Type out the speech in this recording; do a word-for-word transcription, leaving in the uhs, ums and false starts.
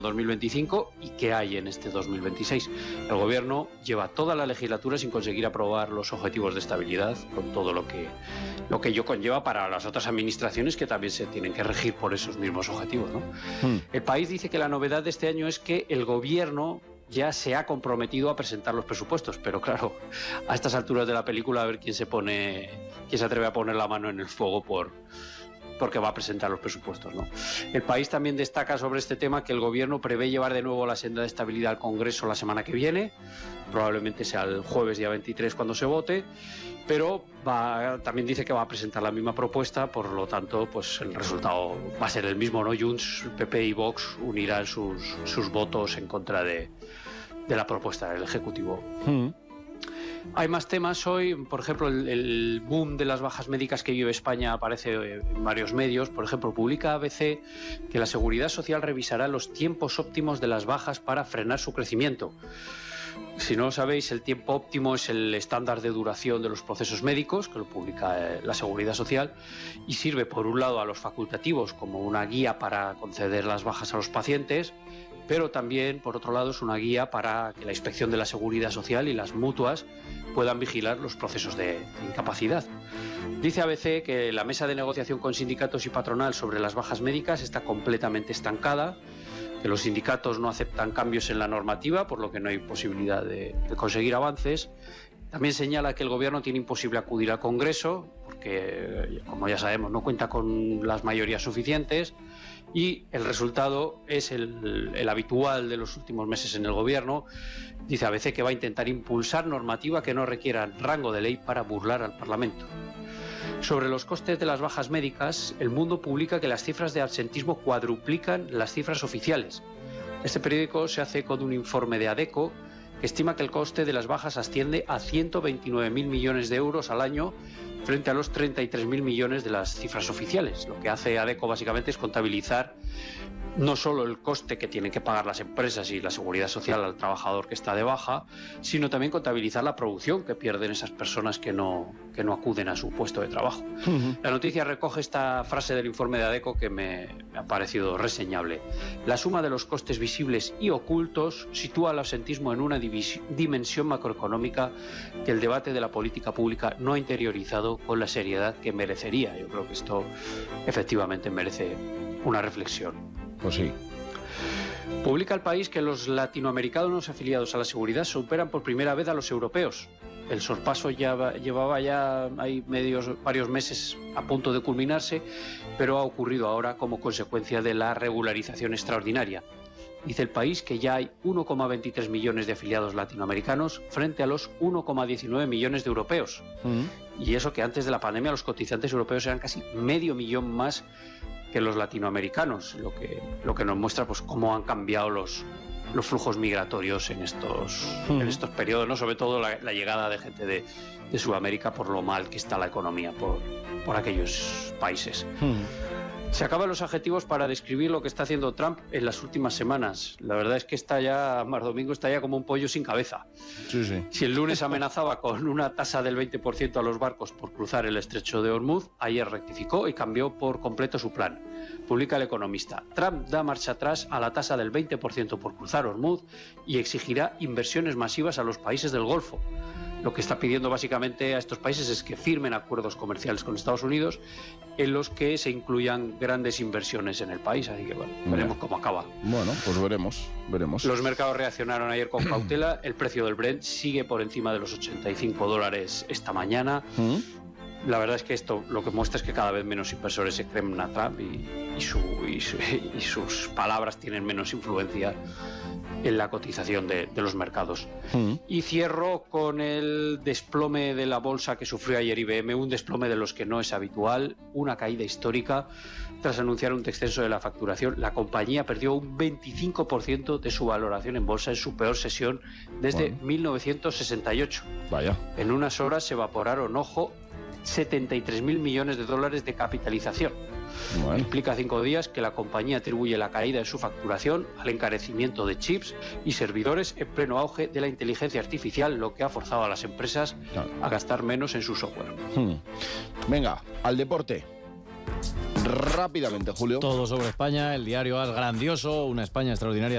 dos mil veinticinco y qué hay en este dos mil veintiséis. El gobierno lleva toda la legislatura sin conseguir aprobar los objetivos de estabilidad, con todo lo que, lo que ello conlleva para las otras administraciones que también se tienen que regir por esos mismos objetivos, ¿no? Hmm. El País dice que la novedad de este año es que el gobierno ya se ha comprometido a presentar los presupuestos, pero claro, a estas alturas de la película a ver quién se pone, quién se atreve a poner la mano en el fuego por porque va a presentar los presupuestos, ¿no? El País también destaca sobre este tema que el gobierno prevé llevar de nuevo la senda de estabilidad al Congreso la semana que viene, probablemente sea el jueves día veintitrés cuando se vote, pero va, también dice que va a presentar la misma propuesta, por lo tanto, pues el resultado va a ser el mismo, ¿no? Junts, P P y Vox unirán sus, sus votos en contra de, de la propuesta del Ejecutivo. Mm. Hay más temas hoy, por ejemplo, el, el boom de las bajas médicas que vive España aparece en varios medios. Por ejemplo, publica A B C que la Seguridad Social revisará los tiempos óptimos de las bajas para frenar su crecimiento. Si no lo sabéis, el tiempo óptimo es el estándar de duración de los procesos médicos, que lo publica la Seguridad Social, y sirve, por un lado, a los facultativos como una guía para conceder las bajas a los pacientes, pero también, por otro lado, es una guía para que la Inspección de la Seguridad Social y las mutuas puedan vigilar los procesos de, de incapacidad. Dice A B C que la mesa de negociación con sindicatos y patronal sobre las bajas médicas está completamente estancada, que los sindicatos no aceptan cambios en la normativa, por lo que no hay posibilidad de, de conseguir avances. También señala que el gobierno tiene imposible acudir al Congreso, porque, como ya sabemos, no cuenta con las mayorías suficientes, y el resultado es el, el habitual de los últimos meses en el gobierno. Dice A B C que va a intentar impulsar normativa que no requiera rango de ley para burlar al Parlamento. Sobre los costes de las bajas médicas, El Mundo publica que las cifras de absentismo cuadruplican las cifras oficiales. Este periódico se hace con un informe de ADECO que estima que el coste de las bajas asciende a ciento veintinueve mil millones de euros al año frente a los treinta y tres mil millones de las cifras oficiales. Lo que hace ADECO básicamente es contabilizar no solo el coste que tienen que pagar las empresas y la seguridad social al trabajador que está de baja, sino también contabilizar la producción que pierden esas personas que no, que no acuden a su puesto de trabajo. Uh-huh. La noticia recoge esta frase del informe de ADECO que me, me ha parecido reseñable. La suma de los costes visibles y ocultos sitúa al absentismo en una divis- dimensión macroeconómica que el debate de la política pública no ha interiorizado con la seriedad que merecería. Yo creo que esto efectivamente merece una reflexión. Pues sí. Publica El País que los latinoamericanos afiliados a la seguridad superan por primera vez a los europeos. El sorpaso ya va, llevaba ya hay medios, varios meses a punto de culminarse, pero ha ocurrido ahora como consecuencia de la regularización extraordinaria. Dice El País que ya hay uno coma veintitrés millones de afiliados latinoamericanos frente a los uno coma diecinueve millones de europeos. Mm. Y eso que antes de la pandemia los cotizantes europeos eran casi medio millón más que los latinoamericanos, lo que, lo que nos muestra pues cómo han cambiado los, los flujos migratorios en estos, mm. en estos periodos, ¿no? Sobre todo la, la llegada de gente de, de Sudamérica por lo mal que está la economía por, por aquellos países. Mm. Se acaban los adjetivos para describir lo que está haciendo Trump en las últimas semanas. La verdad es que está ya, Mar Domingo está ya como un pollo sin cabeza. Sí, sí. Si el lunes amenazaba con una tasa del veinte por ciento a los barcos por cruzar el estrecho de Hormuz, ayer rectificó y cambió por completo su plan. Publica El Economista. Trump da marcha atrás a la tasa del veinte por ciento por cruzar Hormuz y exigirá inversiones masivas a los países del Golfo. Lo que está pidiendo básicamente a estos países es que firmen acuerdos comerciales con Estados Unidos en los que se incluyan grandes inversiones en el país. Así que bueno, veremos cómo acaba. Bueno, pues veremos, veremos. Los mercados reaccionaron ayer con cautela. El precio del Brent sigue por encima de los ochenta y cinco dólares esta mañana. ¿Mm? La verdad es que esto lo que muestra es que cada vez menos inversores se creen a Trump y, y, su, y, su, y sus palabras tienen menos influencia en la cotización de, de los mercados. Mm. Y cierro con el desplome de la bolsa que sufrió ayer I B M, un desplome de los que no es habitual, una caída histórica. Tras anunciar un descenso de la facturación, la compañía perdió un veinticinco por ciento de su valoración en bolsa en su peor sesión desde bueno. mil novecientos sesenta y ocho. Vaya. En unas horas se evaporaron, ojo, setenta y tres mil millones de dólares de capitalización. Bueno. Implica cinco días que la compañía atribuye la caída en su facturación al encarecimiento de chips y servidores en pleno auge de la inteligencia artificial, lo que ha forzado a las empresas claro. a gastar menos en su software. Hmm. Venga, al deporte. Rápidamente, Julio. Todo sobre España, el diario AS grandioso, una España extraordinaria.